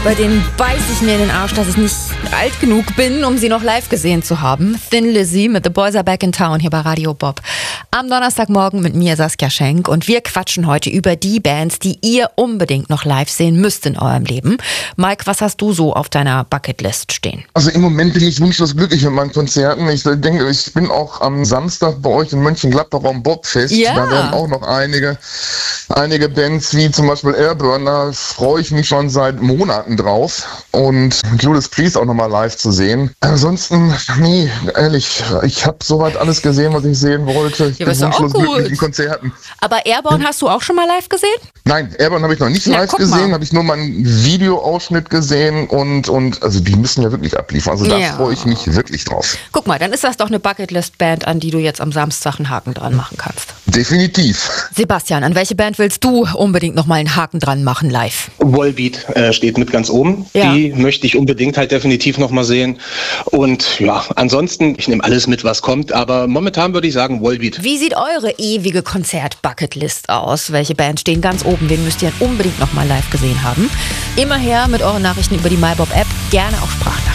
Bei denen beiß ich mir in den Arsch, dass ich nicht alt genug bin, um sie noch live gesehen zu haben. Thin Lizzy mit The Boys Are Back in Town hier bei Radio Bob. Am Donnerstagmorgen mit mir, Saskia Schenk. Und wir quatschen heute über die Bands, die ihr unbedingt noch live sehen müsst in eurem Leben. Mike, was hast du so auf deiner Bucketlist stehen? Also im Moment bin ich wunschlos glücklich mit meinen Konzerten. Ich denke, ich bin auch am Samstag bei euch in Mönchengladbach am Bobfest. Ja. Da werden auch noch einige Bands wie zum Beispiel Airburn. Da freue ich mich schon seit Monaten drauf. Und Judas Priest auch nochmal live zu sehen. Ansonsten, nee, ehrlich, ich habe soweit alles gesehen, was ich sehen wollte. Ich bin wunschlos glücklich mit den Konzerten. Aber Airborne hast du auch schon mal live gesehen? Nein, Airborne habe ich noch nicht live gesehen, habe ich nur mal einen Videoausschnitt gesehen und also die müssen ja wirklich abliefern. Also da freue ich mich wirklich drauf. Guck mal, dann ist das doch eine Bucketlist-Band, an die du jetzt am Samstag einen Haken dran machen kannst. Definitiv. Sebastian, an welche Band willst du unbedingt nochmal einen Haken dran machen live? Volbeat steht mit ganz oben. Ja. Die möchte ich unbedingt halt definitiv nochmal sehen. Und ja, ansonsten, ich nehme alles mit, was kommt, aber momentan würde ich sagen Volbeat. Wie sieht eure ewige Konzert-Bucketlist aus? Welche Bands stehen ganz oben? Wen müsst ihr unbedingt nochmal live gesehen haben? Immer her mit euren Nachrichten über die MyBob-App, gerne auch Sprachnachrichten.